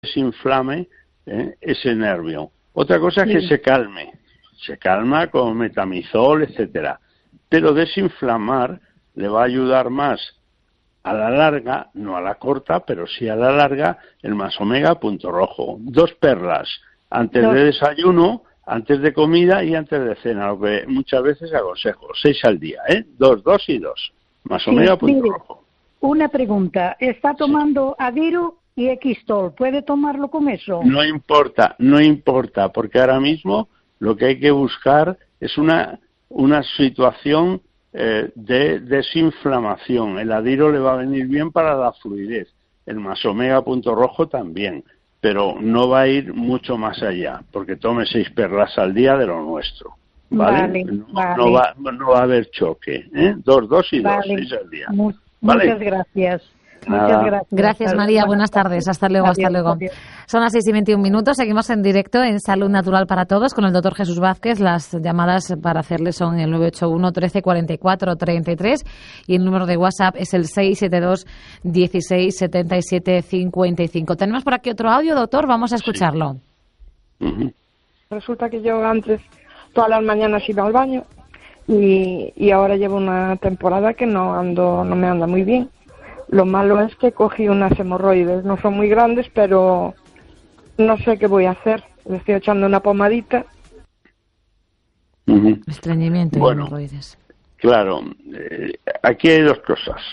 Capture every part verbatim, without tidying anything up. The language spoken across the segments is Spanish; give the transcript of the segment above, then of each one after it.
desinflame ¿eh? ese nervio. Otra cosa es que se calme, se calma con metamizol, etcétera. Pero desinflamar le va a ayudar más a la larga, no a la corta, pero sí a la larga, el más omega punto rojo. Dos perlas antes Dos. de desayuno, antes de comida y antes de cena, lo que muchas veces aconsejo, seis al día, ¿eh? Dos, dos y dos. Más omega punto rojo. Una pregunta, está tomando sí. Adiro y Equistol, ¿puede tomarlo con eso? No importa, no importa, porque ahora mismo lo que hay que buscar es una, una situación eh, de desinflamación. El Adiro le va a venir bien para la fluidez, el más omega punto rojo también, pero no va a ir mucho más allá, porque tome seis perlas al día de lo nuestro. ¿Vale? Vale, no, vale. no, va, no va a haber choque, ¿eh? Dos, dos y vale. dos, seis al día. Mu ¿Vale? Muchas gracias. Nada. Muchas gracias. Gracias, María. Buenas tardes. Hasta luego, adiós, hasta luego. Adiós. Son las seis y veintiún minutos. Seguimos en directo en Salud Natural para Todos con el doctor Jesús Vázquez. Las llamadas para hacerle son el nueve ocho uno, trece, cuarenta y cuatro, treinta y tres y el número de WhatsApp es el seis siete dos, dieciséis, setenta y siete, cincuenta y cinco. Tenemos por aquí otro audio, doctor. Vamos a escucharlo. Sí. Uh-huh. Resulta que yo antes todas las mañanas iba al baño y, y ahora llevo una temporada que no ando, no me anda muy bien. Lo malo es que cogí unas hemorroides, no son muy grandes, pero no sé qué voy a hacer. Le estoy echando una pomadita. Uh-huh. Estreñimiento y bueno, hemorroides. Claro, eh, aquí hay dos cosas.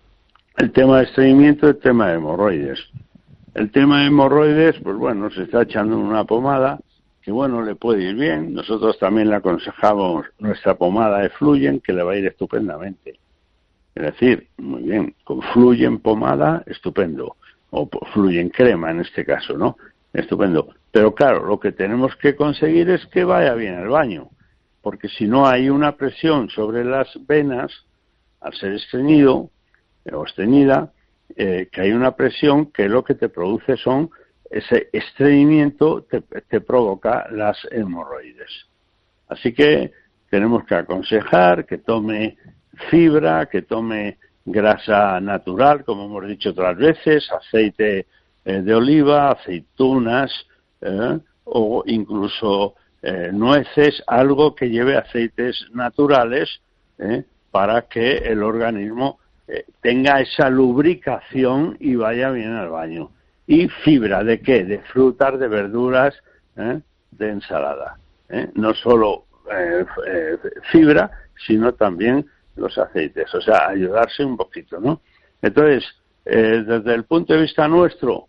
El tema de estreñimiento y el tema de hemorroides. El tema de hemorroides, pues bueno, se está echando una pomada que bueno, le puede ir bien. Nosotros también le aconsejamos nuestra pomada de Fluyen, que le va a ir estupendamente. Es decir, muy bien, con Fluyen pomada, estupendo, o Fluyen crema en este caso, ¿no? Estupendo. Pero claro, lo que tenemos que conseguir es que vaya bien al baño, porque si no hay una presión sobre las venas, al ser estreñido o estreñida, eh, que hay una presión que lo que te produce son, ese estreñimiento te, te provoca las hemorroides. Así que tenemos que aconsejar que tome fibra, que tome grasa natural, como hemos dicho otras veces, aceite eh, de oliva, aceitunas eh, o incluso eh, nueces, algo que lleve aceites naturales eh, para que el organismo eh, tenga esa lubricación y vaya bien al baño. Y fibra, ¿de qué? De frutas, de verduras, eh, de ensalada. Eh. No solo eh, eh, fibra, sino también los aceites, o sea, ayudarse un poquito, ¿no? Entonces, eh, desde el punto de vista nuestro,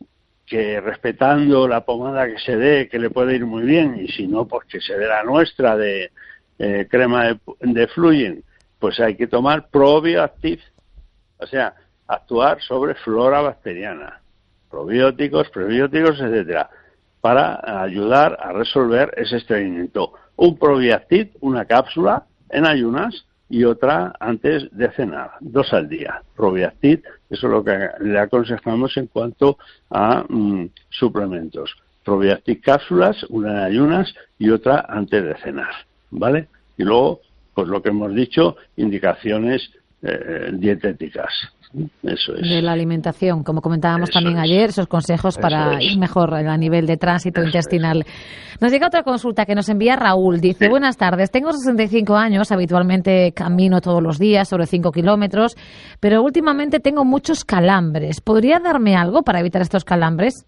que respetando la pomada que se dé, que le puede ir muy bien, y si no, pues que se dé la nuestra de eh, crema de, de Fluyen, pues hay que tomar Probioactive, o sea, actuar sobre flora bacteriana, probióticos, prebióticos, etcétera, para ayudar a resolver ese estreñimiento. Un Probioactive, una cápsula en ayunas, y otra antes de cenar, dos al día. Probioactive, eso es lo que le aconsejamos en cuanto a mm, suplementos. Probioactive cápsulas, una en ayunas y otra antes de cenar, ¿vale? Y luego, pues lo que hemos dicho, indicaciones eh, dietéticas. Eso es. De la alimentación, como comentábamos Eso también es. ayer, esos consejos Eso para es. ir mejor a nivel de tránsito Eso intestinal. es. Nos llega otra consulta que nos envía Raúl. Dice, Sí. buenas tardes, tengo sesenta y cinco años, habitualmente camino todos los días, sobre cinco kilómetros, pero últimamente tengo muchos calambres. ¿Podría darme algo para evitar estos calambres?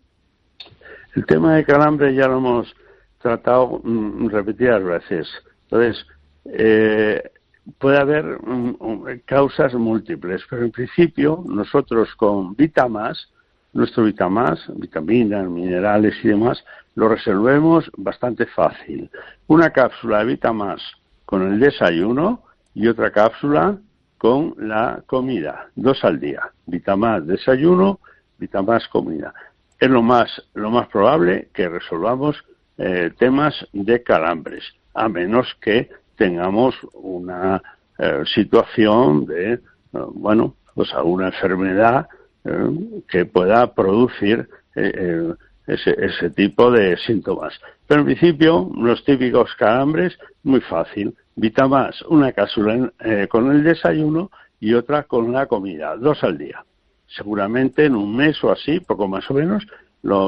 El tema de calambres ya lo hemos tratado mm, repetidas veces. Entonces, eh, puede haber um, um, causas múltiples, pero en principio nosotros con Vitamás, nuestro Vitamás, vitaminas, minerales y demás, lo resolvemos bastante fácil. Una cápsula de Vitamás con el desayuno y otra cápsula con la comida, dos al día. Vitamás desayuno, Vitamás comida. Es lo más, lo más probable que resolvamos eh, temas de calambres, a menos que tengamos una eh, situación de, eh, bueno, pues alguna enfermedad eh, que pueda producir eh, eh, ese, ese tipo de síntomas. Pero en principio, los típicos calambres, muy fácil. Vitamás, una cápsula eh, con el desayuno y otra con la comida, dos al día. Seguramente en un mes o así, poco más o menos, lo